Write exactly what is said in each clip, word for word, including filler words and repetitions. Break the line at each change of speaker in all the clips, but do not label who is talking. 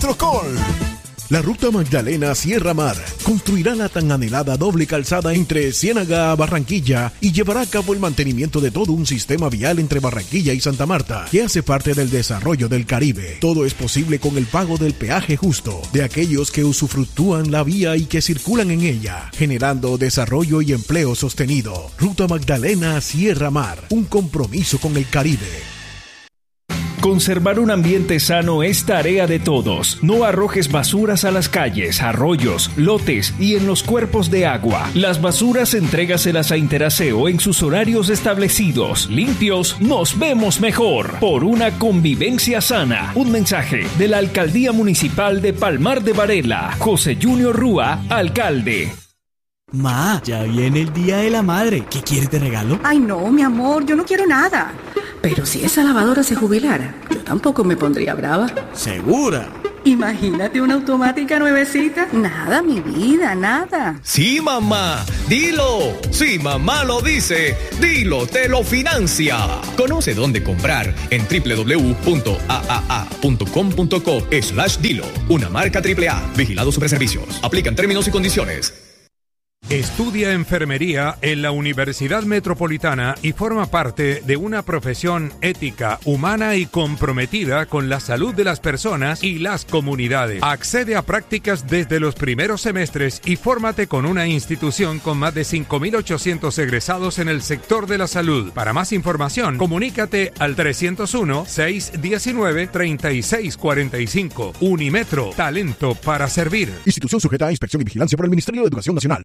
Metrocol. La ruta Magdalena Sierra Mar construirá la tan anhelada doble calzada entre Ciénaga a Barranquilla y llevará a cabo el mantenimiento de todo un sistema vial entre Barranquilla y Santa Marta, que hace parte del desarrollo del Caribe. Todo es posible con el pago del peaje justo de aquellos que usufructúan la vía y que circulan en ella, generando desarrollo y empleo sostenido. Ruta Magdalena Sierra Mar, un compromiso con el Caribe.
Conservar un ambiente sano es tarea de todos. No arrojes basuras a las calles, arroyos, lotes y en los cuerpos de agua. Las basuras entrégaselas a Interaseo en sus horarios establecidos. Limpios, nos vemos mejor. Por una convivencia sana. Un mensaje de la Alcaldía Municipal de Palmar de Varela. José Junior Rúa, alcalde.
Ma, ya viene el Día de la Madre. ¿Qué quieres de regalo?
Ay, no, mi amor, yo no quiero nada. Pero si esa lavadora se jubilara, yo tampoco me pondría brava.
¿Segura?
Imagínate una automática nuevecita. Nada, mi vida, nada.
Sí, mamá, dilo. Si mamá lo dice, dilo, te lo financia. Conoce dónde comprar en doble u doble u doble u punto a a a punto com punto co slash dilo. Una marca triple A. Vigilado Superservicios. Aplican términos y condiciones.
Estudia enfermería en la Universidad Metropolitana y forma parte de una profesión ética, humana y comprometida con la salud de las personas y las comunidades. Accede a prácticas desde los primeros semestres y fórmate con una institución con más de cinco mil ochocientos egresados en el sector de la salud. Para más información, comunícate al trescientos uno, seiscientos diecinueve, treinta y seis cuarenta y cinco. Unimetro, talento para servir.
Institución sujeta a inspección y vigilancia por el Ministerio de Educación Nacional.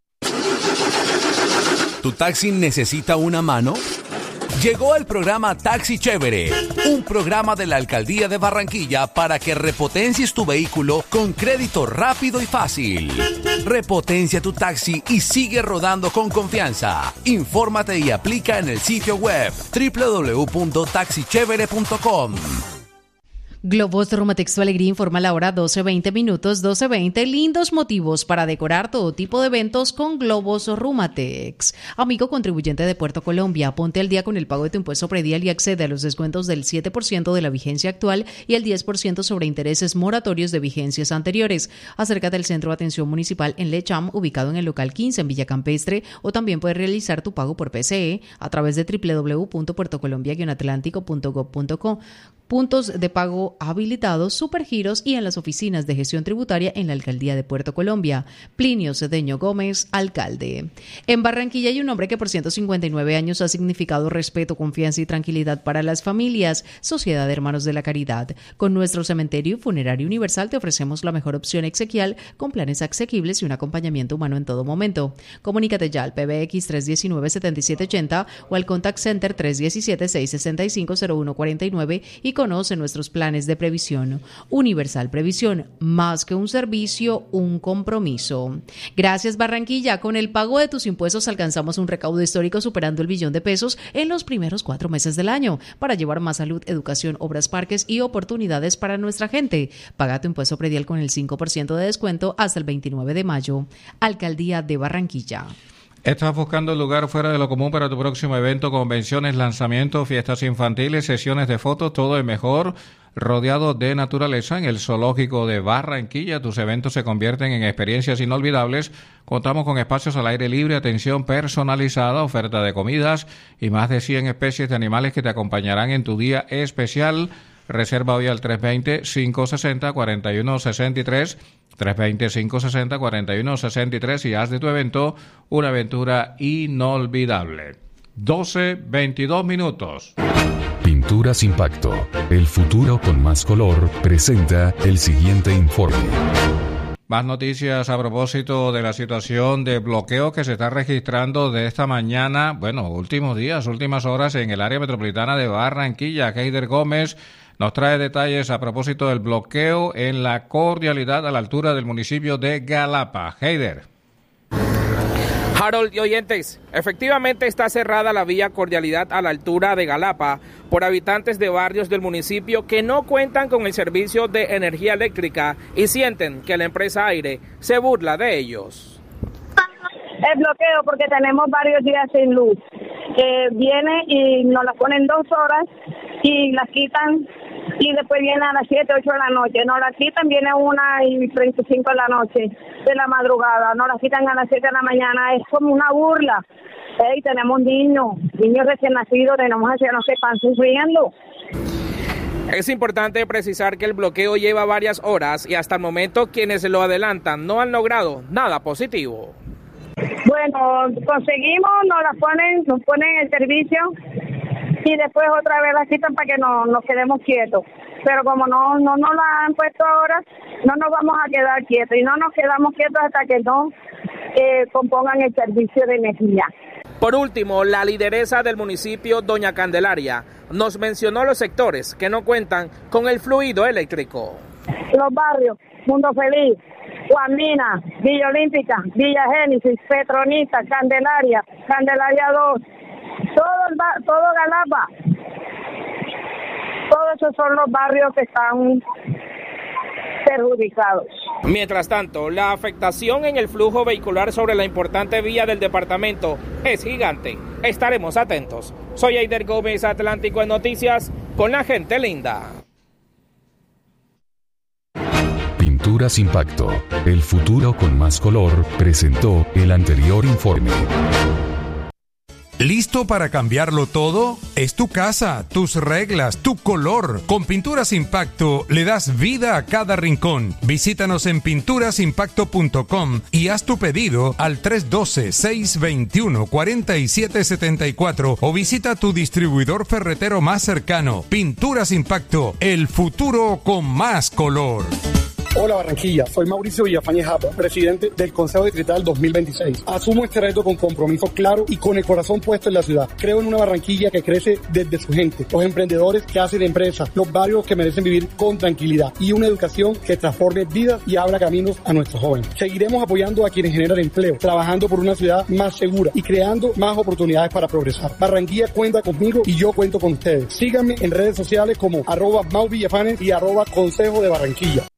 ¿Tu taxi necesita una mano? Llegó el programa Taxi Chévere, un programa de la Alcaldía de Barranquilla para que repotencies tu vehículo con crédito rápido y fácil. Repotencia tu taxi y sigue rodando con confianza. Infórmate y aplica en el sitio web doble u doble u doble u punto taxi chévere punto com.
Globos de Rumatex Tu Alegría informa la hora doce veinte minutos, doce veinte. Lindos motivos para decorar todo tipo de eventos con globos Rumatex. Amigo contribuyente de Puerto Colombia, ponte al día con el pago de tu impuesto predial y accede a los descuentos del siete por ciento de la vigencia actual y el diez por ciento sobre intereses moratorios de vigencias anteriores. Acércate al Centro de Atención Municipal en Lecham, ubicado en el local quince en Villa Campestre, o también puedes realizar tu pago por P C E a través de doble u doble u doble u punto puerto colombia guion atlántico punto gob punto co. Puntos de pago habilitados, supergiros y en las oficinas de gestión tributaria en la Alcaldía de Puerto Colombia. Plinio Cedeño Gómez, alcalde. En Barranquilla hay un hombre que por ciento cincuenta y nueve años ha significado respeto, confianza y tranquilidad para las familias. Sociedad de Hermanos de la Caridad. Con nuestro cementerio y funerario universal te ofrecemos la mejor opción exequial con planes asequibles y un acompañamiento humano en todo momento. Comunícate ya al P B X tres uno nueve, siete siete ocho cero o al Contact Center tres uno siete, seis seis cinco, cero uno cuatro nueve y conoce nuestros planes de previsión. Universal Previsión, más que un servicio, un compromiso. Gracias Barranquilla, con el pago de tus impuestos alcanzamos un recaudo histórico superando el billón de pesos en los primeros cuatro meses del año para llevar más salud, educación, obras, parques y oportunidades para nuestra gente. Paga tu impuesto predial con el cinco por ciento de descuento hasta el veintinueve de mayo. Alcaldía de Barranquilla.
¿Estás buscando un lugar fuera de lo común para tu próximo evento, convenciones, lanzamientos, fiestas infantiles, sesiones de fotos, todo es mejor, rodeado de naturaleza en el Zoológico de Barranquilla? Tus eventos se convierten en experiencias inolvidables. Contamos con espacios al aire libre, atención personalizada, oferta de comidas y más de cien especies de animales que te acompañarán en tu día especial. Reserva hoy al tres dos cero, cinco seis cero, cuatro uno seis tres, tres dos cero, cinco seis cero, cuatro uno seis tres y haz de tu evento una aventura inolvidable. doce veintidós minutos.
Pinturas Impacto, el futuro con más color, presenta el siguiente informe.
Más noticias a propósito de la situación de bloqueo que se está registrando de esta mañana, bueno, últimos días, últimas horas en el área metropolitana de Barranquilla. Heider Gómez nos trae detalles a propósito del bloqueo en la Cordialidad a la altura del municipio de Galapa. Heider.
Harold y oyentes, efectivamente está cerrada la vía Cordialidad a la altura de Galapa por habitantes de barrios del municipio que no cuentan con el servicio de energía eléctrica y sienten que la empresa Aire se burla de ellos.
El bloqueo porque tenemos varios días sin luz, que viene y nos la ponen dos horas y las quitan y después viene a las siete, ocho de la noche. Nos la quitan, viene una y treinta y cinco de la noche, de la madrugada. Nos la quitan a las siete de la mañana. Es como una burla. Hey, tenemos niños, niños recién nacidos, tenemos ancianos que están sufriendo.
Es importante precisar que el bloqueo lleva varias horas y hasta el momento quienes lo adelantan no han logrado nada positivo.
Bueno, conseguimos, nos la ponen, nos ponen el servicio y después otra vez la quitan para que no, nos quedemos quietos. Pero como no, no nos la han puesto ahora, no nos vamos a quedar quietos y no nos quedamos quietos hasta que no eh, compongan el servicio de energía.
Por último, la lideresa del municipio, doña Candelaria, nos mencionó los sectores que no cuentan con el fluido eléctrico.
Los barrios, Mundo Feliz, Juanmina, Villa Olímpica, Villa Génesis, Petronita, Candelaria, Candelaria dos, todo, el ba- todo Galapa. Todos esos son los barrios que están perjudicados.
Mientras tanto, la afectación en el flujo vehicular sobre la importante vía del departamento es gigante. Estaremos atentos. Soy Eider Gómez, Atlántico en Noticias, con la gente linda.
Pinturas Impacto, el futuro con más color, presentó el anterior informe.
¿Listo para cambiarlo todo? Es tu casa, tus reglas, tu color. Con Pinturas Impacto le das vida a cada rincón. Visítanos en pinturas impacto punto com y haz tu pedido al tres uno dos, seis dos uno, cuatro siete siete cuatro o visita tu distribuidor ferretero más cercano. Pinturas Impacto, el futuro con más color.
Hola Barranquilla, soy Mauricio Villafañe Japa, presidente del Consejo Distrital dos mil veintiséis. Asumo este reto con compromiso claro y con el corazón puesto en la ciudad. Creo en una Barranquilla que crece desde su gente, los emprendedores que hacen empresas, los barrios que merecen vivir con tranquilidad y una educación que transforme vidas y abra caminos a nuestros jóvenes. Seguiremos apoyando a quienes generan empleo, trabajando por una ciudad más segura y creando más oportunidades para progresar. Barranquilla cuenta conmigo y yo cuento con ustedes. Síganme en redes sociales como arroba Mau Villafañe y arroba Consejo de Barranquilla.